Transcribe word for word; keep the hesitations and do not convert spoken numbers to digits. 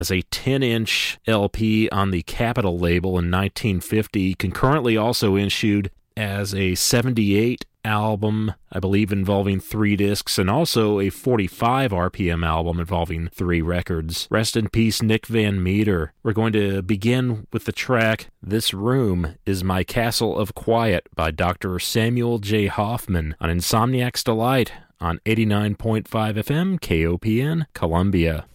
as a ten-inch L P on the Capitol label in nineteen fifty, concurrently also issued as a seventy-eight album, I believe involving three discs, and also a forty-five R P M album involving three records. Rest in peace, Nick Van Meter. We're going to begin with the track This Room is My Castle of Quiet by Doctor Samuel J. Hoffman on Insomniac's Delight on eighty-nine point five F M K O P N, Columbia.